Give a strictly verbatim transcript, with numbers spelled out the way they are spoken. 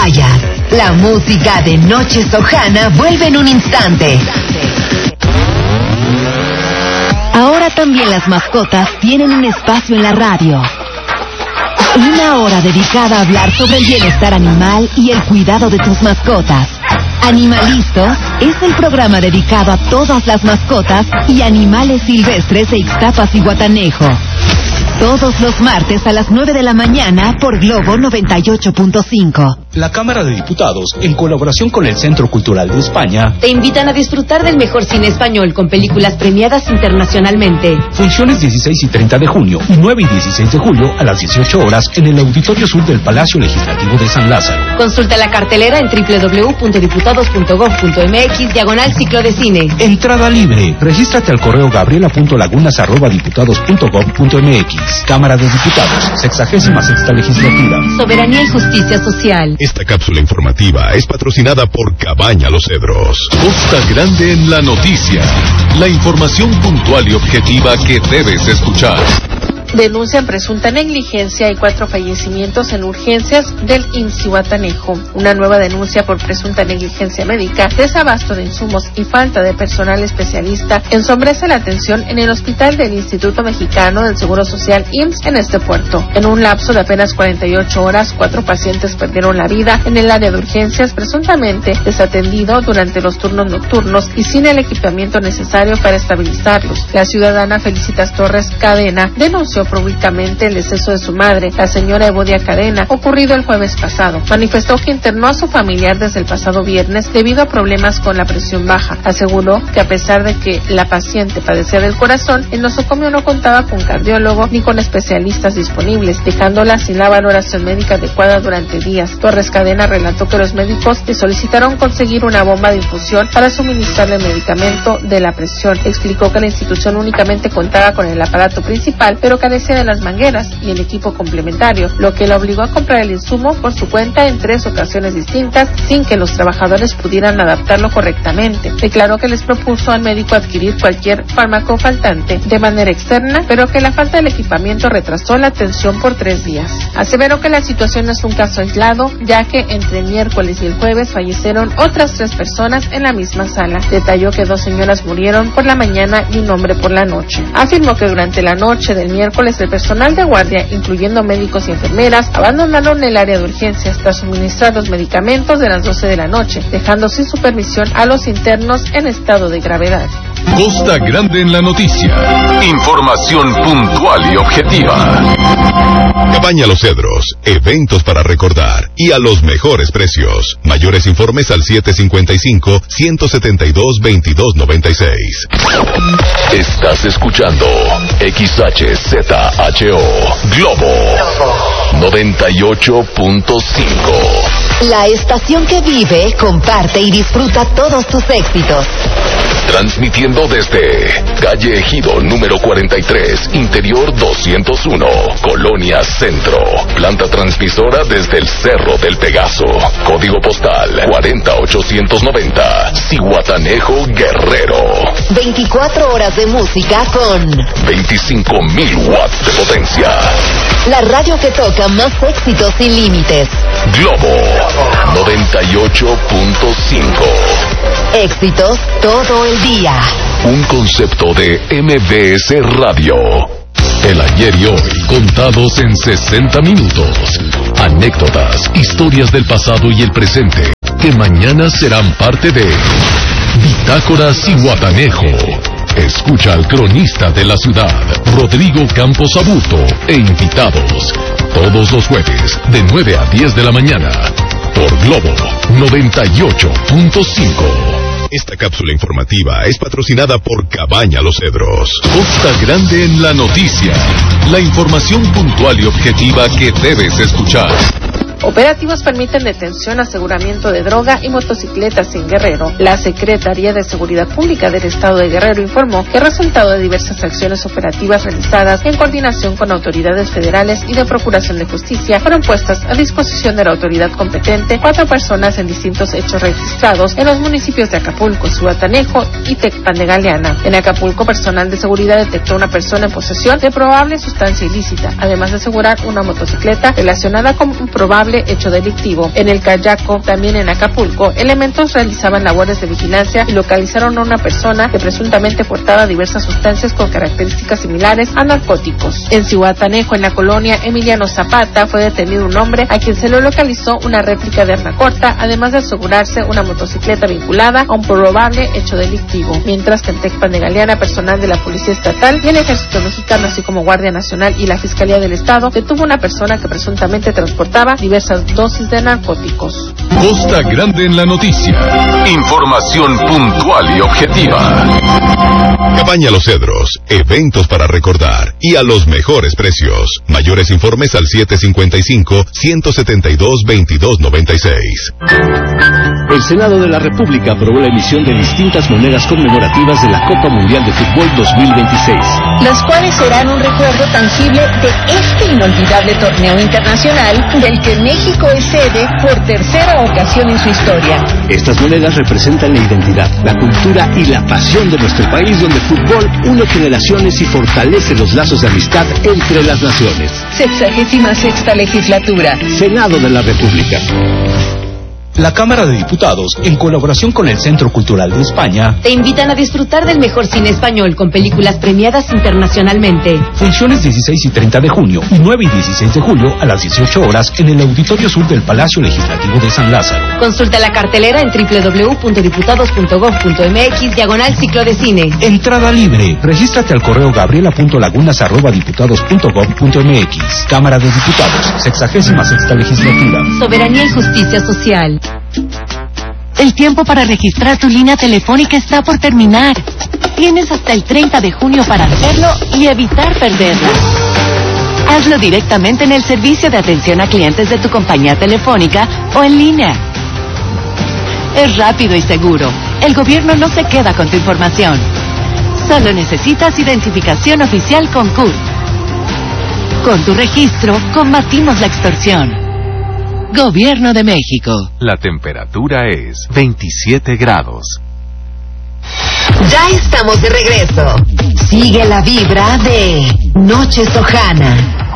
vayas. La música de Noche Sojana vuelve en un instante. Ahora también las mascotas tienen un espacio en la radio. Una hora dedicada a hablar sobre el bienestar animal y el cuidado de tus mascotas. Animalistos es el programa dedicado a todas las mascotas y animales silvestres de Ixtapas y Guatanejo. Todos los martes a las nueve de la mañana por Globo noventa y ocho punto cinco. La Cámara de Diputados, en colaboración con el Centro Cultural de España, te invitan a disfrutar del mejor cine español con películas premiadas internacionalmente. Funciones dieciséis y treinta de junio y nueve y dieciséis de julio a las dieciocho horas en el Auditorio Sur del Palacio Legislativo de San Lázaro. Consulta la cartelera en doble u doble u doble u punto diputados punto gob punto eme equis diagonal ciclo de cine. Entrada libre. Regístrate al correo gabriela punto lagunas arroba diputados punto gob punto eme equis. Cámara de Diputados, sexagésima sexta legislatura. Soberanía y justicia social. Esta cápsula informativa es patrocinada por Cabaña Los Cedros. Costa Grande en la noticia. La información puntual y objetiva que debes escuchar. Denuncian presunta negligencia y cuatro fallecimientos en urgencias del I M S S y Guatanejo. Una nueva denuncia por presunta negligencia médica, desabasto de insumos y falta de personal especialista ensombrece la atención en el hospital del Instituto Mexicano del Seguro Social I M S S en este puerto. En un lapso de apenas cuarenta y ocho horas, cuatro pacientes perdieron la vida en el área de urgencias, presuntamente desatendido durante los turnos nocturnos y sin el equipamiento necesario para estabilizarlos. La ciudadana Felicitas Torres Cadena denunció públicamente el deceso de su madre, la señora Evodia Cadena, ocurrido el jueves pasado. Manifestó que internó a su familiar desde el pasado viernes debido a problemas con la presión baja. Aseguró que a pesar de que la paciente padecía del corazón, el nosocomio no contaba con cardiólogo ni con especialistas disponibles, dejándola sin la valoración médica adecuada durante días. Torres Cadena relató que los médicos le solicitaron conseguir una bomba de infusión para suministrarle el medicamento de la presión. Explicó que la institución únicamente contaba con el aparato principal, pero que carecía de las mangueras y el equipo complementario, lo que la obligó a comprar el insumo por su cuenta en tres ocasiones distintas sin que los trabajadores pudieran adaptarlo correctamente. Declaró que les propuso al médico adquirir cualquier fármaco faltante de manera externa, pero que la falta del equipamiento retrasó la atención por tres días. Aseveró que la situación no es un caso aislado, ya que entre el miércoles y el jueves fallecieron otras tres personas en la misma sala. Detalló que dos señoras murieron por la mañana y un hombre por la noche. Afirmó que durante la noche del miércoles el personal de guardia, incluyendo médicos y enfermeras, abandonaron el área de urgencias tras suministrar los medicamentos de las doce de la noche, dejando sin supervisión a los internos en estado de gravedad. Costa Grande en la noticia. Información puntual y objetiva. Cabaña Los Cedros. Eventos para recordar y a los mejores precios. Mayores informes al siete cinco cinco, uno siete dos, veintidós noventa y seis. Estás escuchando X H Z H O Globo noventa y ocho punto cinco. La estación que vive, comparte y disfruta todos tus éxitos. Transmitiendo desde calle Ejido número cuarenta y tres, interior doscientos uno, Colonia Centro. Planta transmisora desde el Cerro del Pegaso. Código postal cuarenta ochocientos noventa, Zihuatanejo, Guerrero. veinticuatro horas de música con veinticinco mil watts de potencia. La radio que toca más éxitos sin límites. Globo noventa y ocho punto cinco. Éxitos todo el día. Un concepto de M B S Radio. El ayer y hoy contados en sesenta minutos. Anécdotas, historias del pasado y el presente que mañana serán parte de Bitácora Zihuatanejo. Escucha al cronista de la ciudad, Rodrigo Campos Aburto, e invitados todos los jueves de nueve a diez de la mañana por Globo noventa y ocho punto cinco. Esta cápsula informativa es patrocinada por Cabaña Los Cedros. Costa Grande en la noticia. La información puntual y objetiva que debes escuchar. Operativos permiten detención, aseguramiento de droga y motocicletas en Guerrero. La Secretaría de Seguridad Pública del Estado de Guerrero informó que resultado de diversas acciones operativas realizadas en coordinación con autoridades federales y de Procuración de Justicia, fueron puestas a disposición de la autoridad competente cuatro personas en distintos hechos registrados en los municipios de Acapulco, Zihuatanejo y Tecpan de Galeana. En Acapulco, personal de seguridad detectó una persona en posesión de probable sustancia ilícita, además de asegurar una motocicleta relacionada con un probable probable hecho delictivo. En el Cayaco, también en Acapulco, elementos realizaban labores de vigilancia y localizaron a una persona que presuntamente portaba diversas sustancias con características similares a narcóticos. En Zihuatanejo, en la colonia Emiliano Zapata, fue detenido un hombre a quien se le localizó una réplica de arma corta, además de asegurarse una motocicleta vinculada a un probable hecho delictivo. Mientras que en Tecpan de Galeana, personal de la Policía Estatal y el Ejército Mexicano, así como Guardia Nacional y la Fiscalía del Estado, detuvo una persona que presuntamente transportaba diversas dosis de narcóticos. Costa Grande en la noticia. Información puntual y objetiva. Cabaña Los Cedros. Eventos para recordar y a los mejores precios. Mayores informes al siete cinco cinco, uno siete dos, veintidós noventa y seis. El Senado de la República aprobó la emisión de distintas monedas conmemorativas de la Copa Mundial de Fútbol dos mil veintiséis. Las cuales serán un recuerdo tangible de este inolvidable torneo internacional del que México es sede por tercera ocasión en su historia. Estas monedas representan la identidad, la cultura y la pasión de nuestro país, donde el fútbol une generaciones y fortalece los lazos de amistad entre las naciones. Sexagésima sexta legislatura. Senado de la República. La Cámara de Diputados, en colaboración con el Centro Cultural de España, te invitan a disfrutar del mejor cine español con películas premiadas internacionalmente. Funciones dieciséis y treinta de junio y nueve y dieciséis de julio a las dieciocho horas en el Auditorio Sur del Palacio Legislativo de San Lázaro. Consulta la cartelera en doble u doble u doble u punto diputados punto gob punto eme equis diagonal ciclo de cine. Entrada libre. Regístrate al correo gabriela punto lagunas arroba diputados punto gob punto eme equis. Cámara de Diputados, sexagésima sexta legislatura. Soberanía y justicia social. El tiempo para registrar tu línea telefónica está por terminar. Tienes hasta el treinta de junio para hacerlo y evitar perderla. Hazlo directamente en el servicio de atención a clientes de tu compañía telefónica o en línea. Es rápido y seguro. El gobierno no se queda con tu información. Solo necesitas identificación oficial con C U R. Con tu registro, combatimos la extorsión. Gobierno de México. La temperatura es veintisiete grados. Ya estamos de regreso. Sigue la vibra de Noche Sojana.